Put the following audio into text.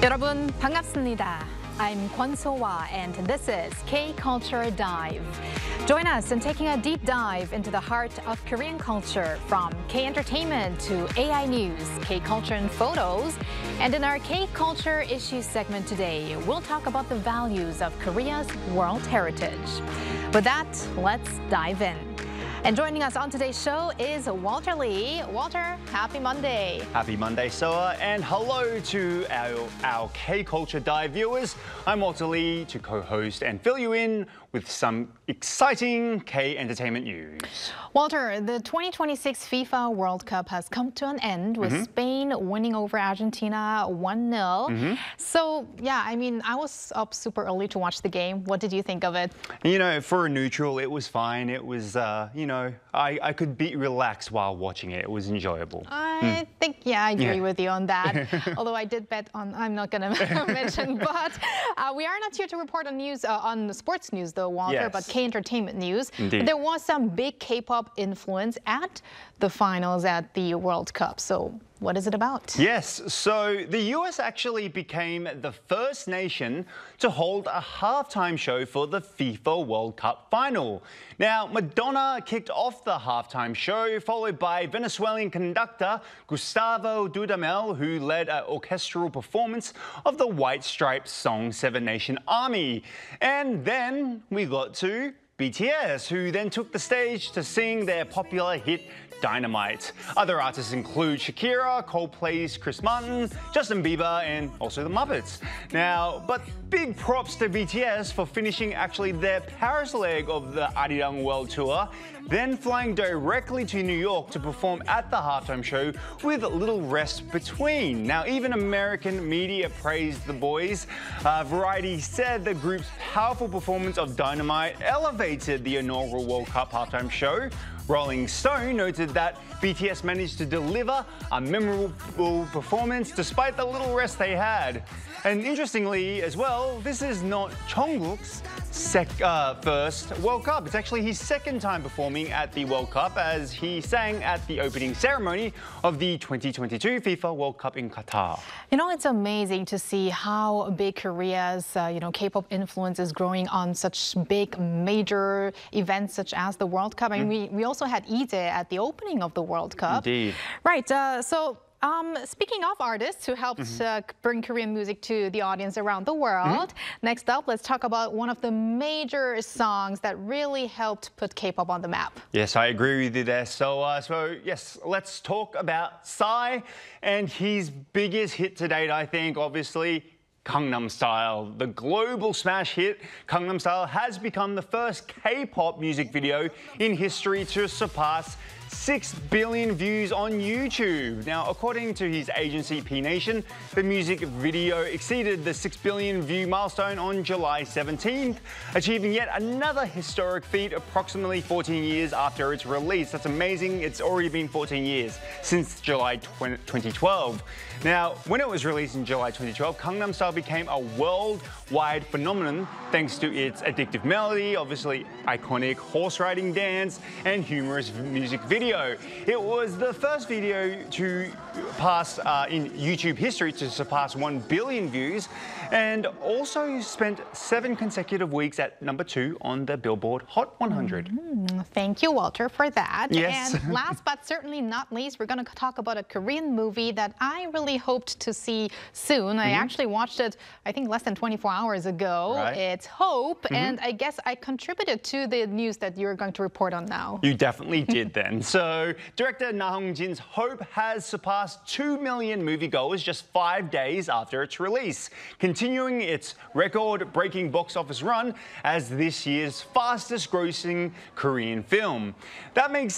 여러분 반갑습니다. I'm Kwon So-hwa and this is K-Culture Dive. Join us in taking a deep dive into the heart of Korean culture from K-Entertainment to AI News, K-Culture and Photos. And in our K-Culture Issues segment today, we'll talk about the values of Korea's World Heritage. With that, let's dive in. And joining us on today's show is Walter Lee. Walter, happy Monday. Happy Monday, Soa, and hello to our K-Culture Dive viewers. I'm Walter Lee to co-host and fill you in with some exciting K-entertainment news. Walter, the 2026 FIFA World Cup has come to an end with Spain winning over Argentina 1-0. So, yeah, I mean, I was up super early to watch the game. What did you think of it? You know, for a neutral, it was fine. It was, I could be relaxed while watching it. It was enjoyable. I think, yeah, I agree with you on that. Although I did bet on, I'm not going to mention, but we are not here to report on news, on the sports news, though, Walter, but K-entertainment news. Indeed. There was some big K-pop influence at the finals at the World Cup. So what is it about? Yes, so the US actually became the first nation to hold a halftime show for the FIFA World Cup final. Now, Madonna kicked off the halftime show, followed by Venezuelan conductor Gustavo Dudamel, who led an orchestral performance of the White Stripes song Seven Nation Army. And then we got to BTS, who then took the stage to sing their popular hit Dynamite. Other artists include Shakira, Coldplay's Chris Martin, Justin Bieber, and also the Muppets. Now, but big props to BTS for finishing actually their Paris leg of the Arirang World Tour, then flying directly to New York to perform at the halftime show with little rest between. Now, even American media praised the boys. Variety said the group's powerful performance of Dynamite elevated the inaugural World Cup halftime show. Rolling Stone noted that BTS managed to deliver a memorable performance despite the little rest they had. And interestingly as well, this is not Jungkook's first World Cup. It's actually his second time performing at the World Cup, as he sang at the opening ceremony of the 2022 FIFA World Cup in Qatar. You know, it's amazing to see how big Korea's, K-pop influence is growing on such big, major events such as the World Cup. I mean, we also had Lee at the opening of the World Cup. Indeed. Right. Speaking of artists who helped bring Korean music to the audience around the world, next up, let's talk about one of the major songs that really helped put K-pop on the map. Yes, I agree with you there. So yes, let's talk about Psy and his biggest hit to date, I think, obviously, Gangnam Style. The global smash hit, Gangnam Style, has become the first K-pop music video in history to surpass 6 billion views on YouTube. Now, according to his agency P Nation, the music video exceeded the 6 billion view milestone on July 17th, achieving yet another historic feat approximately 14 years after its release. That's amazing. It's already been 14 years since July 2012. Now, when it was released in July 2012, Gangnam Style became a worldwide phenomenon thanks to its addictive melody, obviously iconic horse riding dance, and humorous music video. It was the first video to pass in YouTube history to surpass 1 billion views, and also spent 7 consecutive weeks at #2 on the Billboard Hot 100. Thank you, Walter, for that. Yes. And last but certainly not least, we're going to talk about a Korean movie that I really hoped to see soon. I actually watched it, I think, less than 24 hours ago. Right. It's Hope, and I guess I contributed to the news that you're going to report on now. You definitely did then. So, director Na Hong-jin's Hope has surpassed 2 million moviegoers just 5 days after its release, continuing its record-breaking box office run as this year's fastest-grossing Korean film. That makes